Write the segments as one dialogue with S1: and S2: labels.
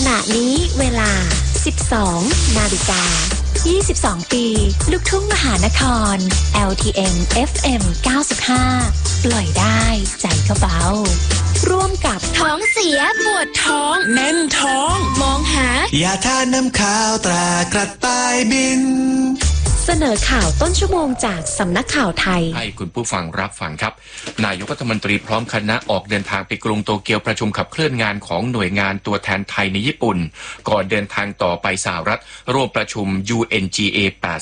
S1: ณะนี้เวลา 12 นาฬิกา 22 ปี ลูกทุ่งมหานคร LTM FM 95 ปล่อยได้ใจก็เบาร่วมกับ
S2: ท้องเสียปวดท้องแน่นท้องมองหาย
S3: าทาน้ำขาวตรากระต่ายบิน
S1: เสนอข่าวต้นชั่วโมงจากสำนักข่าวไทย
S4: ให้คุณผู้ฟังรับฟังครับนายกรัฐมนตรีพร้อมคณะออกเดินทางไปกรุงโตเกียวประชุมขับเคลื่อนงานของหน่วยงานตัวแทนไทยในญี่ปุ่นก่อนเดินทางต่อไปสหรัฐร่วมประชุม UNGA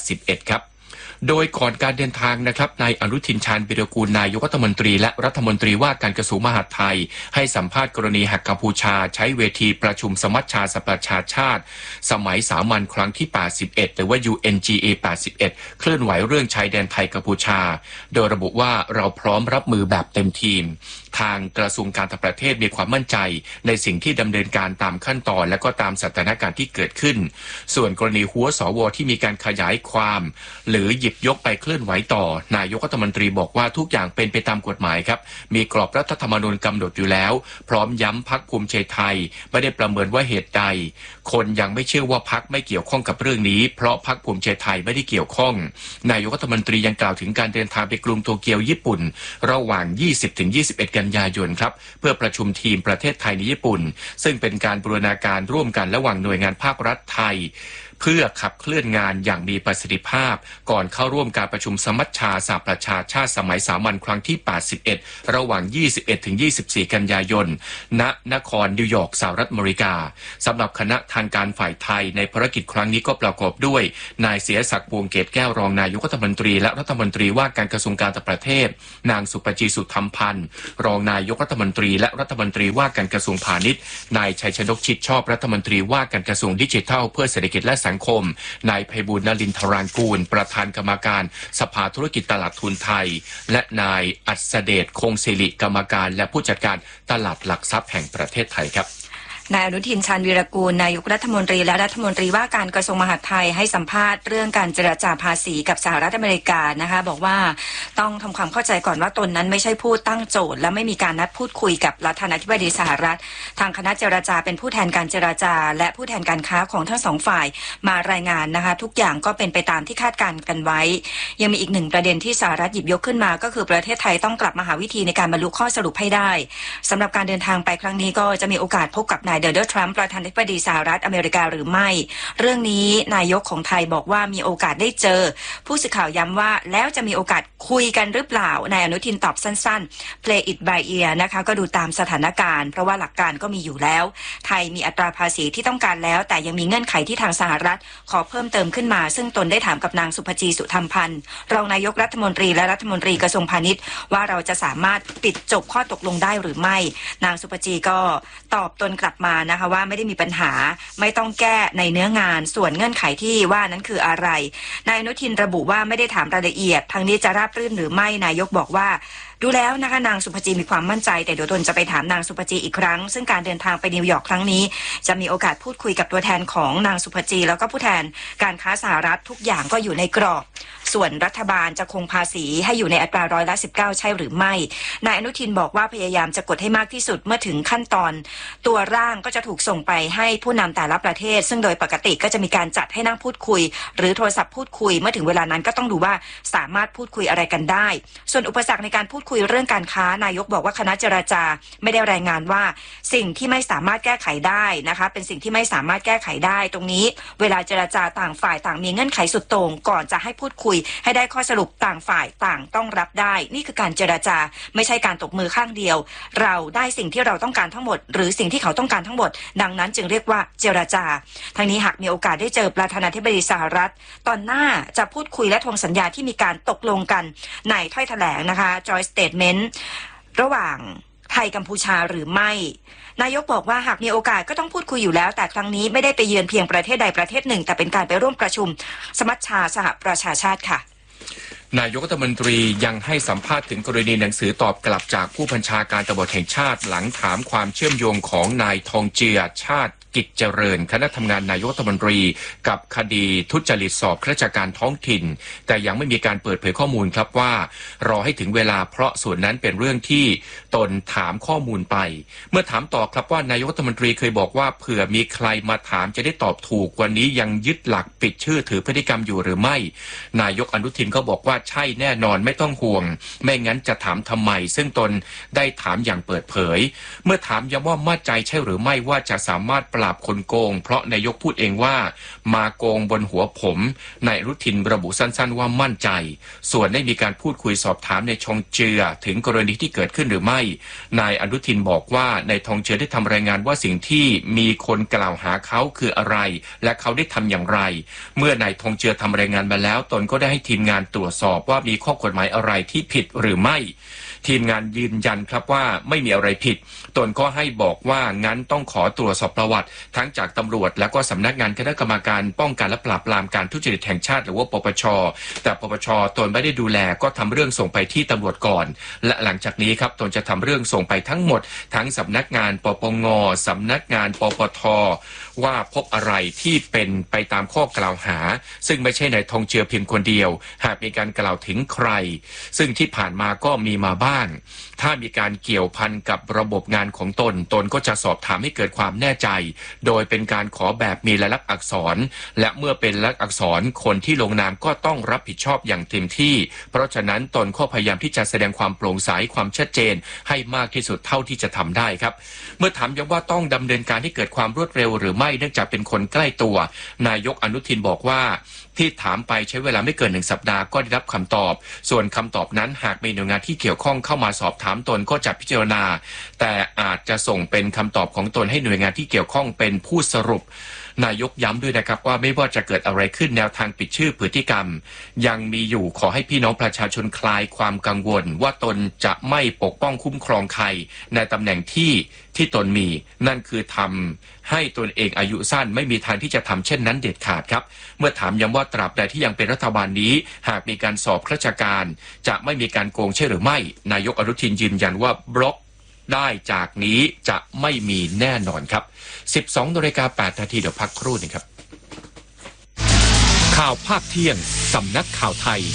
S4: 81 ครับโดยก่อนการเดินทางนะครับนายอนุทินชาญวิรากูลนายกรัฐมนตรีและรัฐมนตรีว่าการกระทรวงมหาดไทยให้สัมภาษณ์กรณีหากกัมพูชาใช้เวทีประชุมสมัชชาสหประชาชาติสมัยสามัญครั้งที่ 81 หรือว่า UNGA 81 เคลื่อนไหวเรื่องชายแดนไทยกัมพูชาโดยระบุว่าเราพร้อมรับมือแบบเต็มทีมทางกระทรวงการต่างประเทศมีความมั่นใจในสิ่งที่ดำเนินการตามขั้นตอนและก็ตามสถานการณ์ที่เกิดขึ้นส่วนกรณีหัวสวที่มีการขยายความหรือหยิบยกไปเคลื่อนไหวต่อนายกรัฐมนตรีบอกว่าทุกอย่างเป็นไปตามกฎหมายครับมีกรอบรัฐธรรมนูญกำหนดอยู่แล้วพร้อมย้ำพรรคภูมิใจไทยไม่ได้ประเมินว่าเหตุใดคนยังไม่เชื่อว่าพรรคไม่เกี่ยวข้องกับเรื่องนี้เพราะพรรคภูมิใจไทยไม่ได้เกี่ยวข้องนายกรัฐมนตรียังกล่าวถึงการเดินทางไปกรุงโตเกียวญี่ปุ่นระหว่าง 20-21 กันยายนครับเพื่อประชุมทีมประเทศไทยในญี่ปุ่นซึ่งเป็นการบูรณาการร่วมกันระหว่างหน่วยงานภาครัฐไทยเพื่อขับเคลื่อนงานอย่างมีประสิทธิภาพก่อนเข้าร่วมการประชุมสมัชชาสหประชาชาติสมัยสามัญครั้งที่ 81 ระหว่าง 21-24 กันยายนณนครนิวยอร์กสหรัฐอเมริกาสำหรับคณะทางการฝ่ายไทยในภารกิจครั้งนี้ก็ประกอบด้วยนายเสียศักดิ์วงศ์เกตแก้วรองนายกรัฐมนตรีและรัฐมนตรีว่าการกระทรวงการต่างประเทศนางสุปจีสุธรรมพันธ์รองนายกรัฐมนตรีและรัฐมนตรีว่าการกระทรวงพาณิชย์นายชัยชนกชิดชอบรัฐมนตรีว่าการกระทรวงดิจิทัลเพื่อเศรษฐกิจและสังคมนายไพบูลย์ นลินทรางกูลประธานกรรมการสภาธุรกิจตลาดทุนไทยและนายอัศเดชคงศิริกรรมการและผู้จัดการตลาดหลักทรัพย์แห่งประเทศไทยครับ
S5: นายอนุทินชาญวีรกูลนายกรัฐมนตรีและรัฐมนตรีว่าการกระทรวงมหาดไทยให้สัมภาษณ์เรื่องการเจรจาภาษีกับสหรัฐอเมริกานะคะบอกว่าต้องทำความเข้าใจก่อนว่าตนนั้นไม่ใช่ผู้ตั้งโจทย์และไม่มีการนัดพูดคุยกับประธานาธิบดีสหรัฐทางคณะเจรจาเป็นผู้แทนการเจรจาและผู้แทนการค้าของทั้งสองฝ่ายมารายงานนะคะทุกอย่างก็เป็นไปตามที่คาดการณ์กันไว้ยังมีอีกหนึ่งประเด็นที่สหรัฐหยิบยกขึ้นมาก็คือประเทศไทยต้องกลับมาหาวิธีในการบรรลุข้อสรุปให้ได้สำหรับการเดินทางไปครั้งนี้ก็จะมีโอกาสพบกับนายโดนัลด์ทรัมป์ประธานาธิบดีสหรัฐอเมริกาหรือไม่เรื่องนี้นายกของไทยบอกว่ามีโอกาสได้เจอผู้สื่อข่าวย้ำว่าแล้วจะมีโอกาสคุยกันหรือเปล่านายอนุทินตอบสั้นๆ play it by ear นะคะก็ดูตามสถานการณ์เพราะว่าหลักการก็มีอยู่แล้วไทยมีอัตราภาษีที่ต้องการแล้วแต่ยังมีเงื่อนไขที่ทางสหรัฐขอเพิ่มเติมขึ้นมาซึ่งตนได้ถามกับนางสุภจีสุธรรมพันธ์รองนายกรัฐมนตรีและรัฐมนตรีกระทรวงพาณิชย์ว่าเราจะสามารถปิดจบข้อตกลงได้หรือไม่นางสุภจีก็ตอบตนกลับมานะคะว่าไม่ได้มีปัญหาไม่ต้องแก้ในเนื้องานส่วนเงื่อนไขที่ว่านั้นคืออะไรนายอนุทินระบุว่าไม่ได้ถามรายละเอียดทางนี้จะราบรื่นหรือไม่นายกบอกว่าดูแล้วนะคะนางสุภจีมีความมั่นใจแต่เดี๋ยวตนจะไปถามนางสุภจีอีกครั้งซึ่งการเดินทางไปนิวยอร์กครั้งนี้จะมีโอกาสพูดคุยกับตัวแทนของนางสุภจีแล้วก็ผู้แทนการค้าสหรัฐทุกอย่างก็อยู่ในกรอบส่วนรัฐบาลจะคงภาษีให้อยู่ในอัตรา19%ใช่หรือไม่นายอนุทินบอกว่าพยายามจะกดให้มากที่สุดเมื่อถึงขั้นตอนตัวร่างก็จะถูกส่งไปให้ผู้นำแต่ละประเทศซึ่งโดยปกติก็จะมีการจัดให้นั่งพูดคุยหรือโทรศัพท์พูดคุยเมื่อถึงเวลานั้นก็ต้องดูว่าสามารถพูดคุยอะไรกันได้ส่วนอุปสรรคในการพูดคุยเรื่องการค้านายกบอกว่าคณะเจรจาไม่ได้รายงานว่าสิ่งที่ไม่สามารถแก้ไขได้นะคะเป็นสิ่งที่ไม่สามารถแก้ไขได้ตรงนี้เวลาเจรจาต่างฝ่ายต่างมีเงื่อนไขสุดโต่งก่อนจะให้พูดคุยให้ได้ข้อสรุปต่างฝ่ายต่างต้องรับได้นี่คือการเจรจาไม่ใช่การตบมือข้างเดียวเราได้สิ่งที่เราต้องการทั้งหมดหรือสิ่งที่เขาต้องการทั้งหมดดังนั้นจึงเรียกว่าเจรจาทั้งนี้หากมีโอกาสได้เจอประธานาธิบดีสหรัฐตอนหน้าจะพูดคุยและทวงสัญญาที่มีการตกลงกันในถ้อยแถลงนะคะ Joint Statement ระหว่างไทยกัมพูชาหรือไม่นายกบอกว่าหากมีโอกาสก็ต้องพูดคุยอยู่แล้วแต่ครั้งนี้ไม่ได้ไปเยือนเพียงประเทศใดประเทศหนึ่งแต่เป็นการไปร่วมประชุมสมัชชาสหประชาชาติค่ะ
S4: นายกรัฐมนตรียังให้สัมภาษณ์ถึงกรณีหนังสือตอบกลับจากผู้บัญชาการตำรวจแห่งชาติหลังถามความเชื่อมโยงของนายทองเจือชาติกิจเจริญคณะทำงานนายกรัฐมนตรีกับคดีทุจริตสอบข้าราชการท้องถิ่นแต่ยังไม่มีการเปิดเผยข้อมูลครับว่ารอให้ถึงเวลาเพราะส่วนนั้นเป็นเรื่องที่ตนถามข้อมูลไปเมื่อถามต่อครับว่านายกรัฐมนตรีเคยบอกว่าเผื่อมีใครมาถามจะได้ตอบถูกวันนี้ยังยึดหลักปิดชื่อถือพฤติกรรมอยู่หรือไม่นายกอนุทินก็บอกว่าใช่แน่นอนไม่ต้องห่วงไม่งั้นจะถามทำไมซึ่งตนได้ถามอย่างเปิดเผยเมื่อถามย้ำว่ามั่นใจใช่หรือไม่ว่าจะสามารถปราบคนโกงเพราะนายกพูดเองว่ามาโกงบนหัวผมนายอนุทินระบุสั้นๆว่ามั่นใจส่วนได้มีการพูดคุยสอบถามในชงเจือถึงกรณีที่เกิดขึ้นหรือไม่นายอนุทินบอกว่านายทองเจือได้ทำรายงานว่าสิ่งที่มีคนกล่าวหาเขาคืออะไรและเขาได้ทำอย่างไรเมื่อนายทองเจือทำรายงานมาแล้วตนก็ได้ให้ทีมงานตรวจสอบว่ามีข้อกฎหมายอะไรที่ผิดหรือไม่ทีมงานยืนยันครับว่าไม่มีอะไรผิดตนก็ให้บอกว่างั้นต้องขอตรวจสอบประวัติทั้งจากตำรวจและก็สำนักงานคณะกรรมการป้องกันและปราบปรามการทุจริตแห่งชาติหรือว่าปปช.แต่ปปช.ตนไม่ได้ดูแลก็ทำเรื่องส่งไปที่ตำรวจก่อนและหลังจากนี้ครับตนจะทำเรื่องส่งไปทั้งหมดทั้งสำนักงานปปง.สำนักงานปปท.ว่าพบอะไรที่เป็นไปตามข้อกล่าวหาซึ่งไม่ใช่นายทองเจือเพียงคนเดียวหากมีการกล่าวถึงใครซึ่งที่ผ่านมาก็มีมาบ้างถ้ามีการเกี่ยวพันกับระบบงานของตนก็จะสอบถามให้เกิดความแน่ใจโดยเป็นการขอแบบมีลายลักษณ์อักษรและเมื่อเป็นลายลักษณ์อักษรคนที่ลงนามก็ต้องรับผิดชอบอย่างเต็มที่เพราะฉะนั้นตนก็พยายามที่จะแสดงความโปร่งใสความชัดเจนให้มากที่สุดเท่าที่จะทำได้ครับเมื่อถามย้ำว่าต้องดำเนินการให้เกิดความรวดเร็วหรือไม่เนื่องจากเป็นคนใกล้ตัวนายกอนุทินบอกว่าที่ถามไปใช้เวลาไม่เกิน1 สัปดาห์ก็ได้รับคำตอบส่วนคำตอบนั้นหากมีหน่วยงานที่เกี่ยวข้องเข้ามาสอบถามตนก็จะพิจารณาแต่อาจจะส่งเป็นคำตอบของตนให้หน่วยงานที่เกี่ยวข้องเป็นผู้สรุปนายกย้ำด้วยนะครับว่าไม่ว่าจะเกิดอะไรขึ้นแนวทางปิดชื่อพฤติกรรมยังมีอยู่ขอให้พี่น้องประชาชนคลายความกังวลว่าตนจะไม่ปกป้องคุ้มครองใครในตำแหน่งที่ตนมีนั่นคือทำให้ตนเองอายุสั้นไม่มีทางที่จะทำเช่นนั้นเด็ดขาดครับเมื่อถามย้ำว่าตราบใดที่ยังเป็นรัฐบาลนี้หากมีการสอบข้าราชการจะไม่มีการโกงใช่หรือไม่นายกอนุทินยืนยันว่าบล็อกได้จากนี้จะไม่มีแน่นอนครับ 12:08 นาทีเดี๋ยวพักครู่นึงครับข่าวภาคเที่ยงสำนักข่าวไทย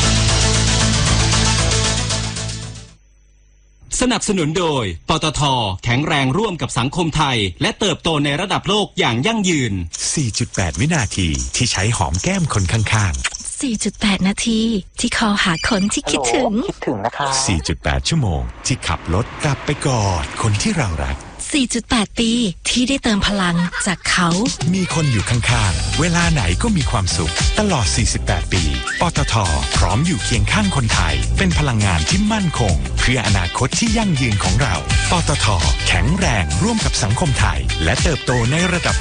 S6: สนับสนุนโดยปตท.แข็งแรงร่วมกับสังคมไทยและเติบโตในระดับโลกอย่างยั่งยืน
S3: 4.8 วินาทีที่ใช้หอมแก้มคนข้าง
S1: ๆ 4.8 นาทีที่คอหาคนที่คิดถึง
S3: นะคะ 4.8 ชั่วโมงที่ขับรถกลับไปกอดคนที่เรารัก
S1: 4.8 ปีที่ได้เติมพลังจากเขา
S3: มีคนอยู่ข้างๆเวลาไหนก็มีความสุขตลอด 48 ปีปตท.พร้อมอยู่เคียงข้างคนไทยเป็นพลังงานที่มั่นคงเพื่ออนาคตที่ยั่งยืนของเราปตท.แข็งแรงร่วมกับสังคมไทยและเติบโตในระดับ